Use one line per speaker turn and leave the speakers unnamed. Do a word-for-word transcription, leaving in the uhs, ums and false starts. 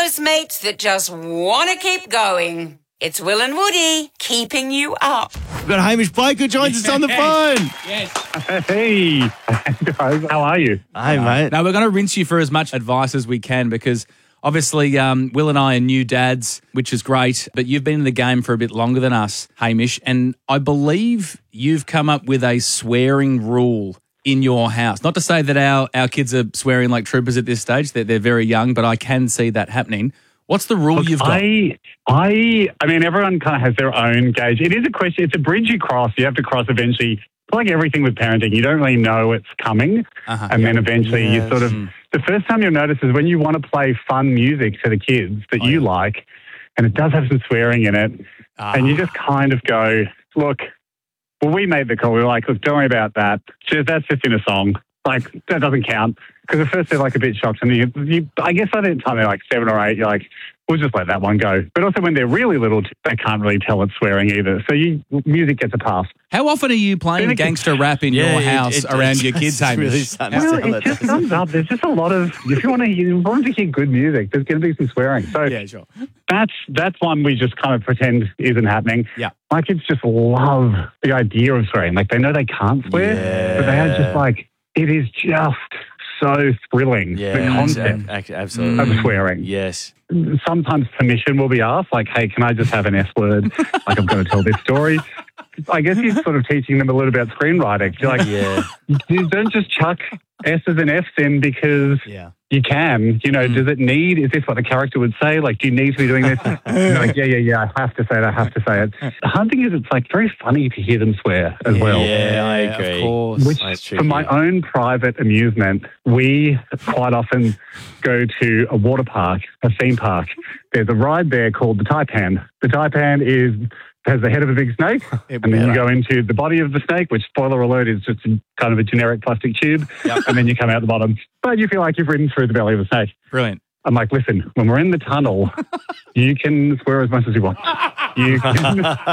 those mates that just want to keep going. It's Will and Woody keeping you up.
We've got Hamish Blake who joins us on the phone.
Yes.
Hey, guys, how are you?
Hey, mate.
Now, we're going to rinse you for as much advice as we can because obviously um, Will and I are new dads, which is great, but you've been in the game for a bit longer than us, Hamish, and I believe you've come up with a swearing rule in your house. Not to say that our, our kids are swearing like troopers at this stage. They're, they're very young, but I can see that happening. What's the rule
Look,
you've got?
I, I, I mean, everyone kind of has their own gauge. It is a question. It's a bridge you cross. You have to cross eventually. It's like everything with parenting. You don't really know it's coming. Uh-huh, and yeah. then eventually yes. you sort of, the first time you'll notice is when you want to play fun music to the kids that oh, you yeah. like, and it does have some swearing in it. Uh-huh. And you just kind of go, look, well, we made the call. We were like, look, don't worry about that. Just, that's just in a song. Like, that doesn't count. Because at first they're like a bit shocked. And you, you, I guess by the time they're like seven or eight, you're like, we'll just let that one go. But also when they're really little, they can't really tell it's swearing either. So you, music gets a pass.
How often are you playing gangster rap in
yeah,
your house
it, it,
around your kids' Hamish?
Really well, it just comes up. There's just a lot of, if you want to, you want to hear good music, there's going to be some swearing. So
yeah, sure.
that's, that's one we just kind of pretend isn't happening.
Yeah.
My kids just love the idea of swearing. Like they know they can't swear,
yeah.
but they are just like, it is just so thrilling,
yeah,
the concept
absolutely.
of swearing.
Yes.
Sometimes permission will be asked, like, hey, can I just have an S word? Like, I'm going to tell this story. I guess he's sort of teaching them a little about screenwriting. You're like,
yeah.
you don't just chuck S's and F's in because
yeah.
you can. You know, mm. does it need, is this what the character would say? Like, do you need to be doing this? You're like, yeah, yeah, yeah, I have to say it, I have to say it. The hard thing is it's, like, very funny to hear them swear as
yeah,
well.
Yeah, I agree.
Of course.
Which, for my own private amusement, we quite often go to a water park, a theme park. There's a ride there called the Taipan. The Taipan is has the head of a big snake, and then you go into the body of the snake, which, spoiler alert, is just a, kind of a generic plastic tube, yep. and then you come out the bottom. But you feel like you've ridden through the belly of a snake.
Brilliant.
I'm like, listen, when we're in the tunnel, you can swear as much as you want. You can...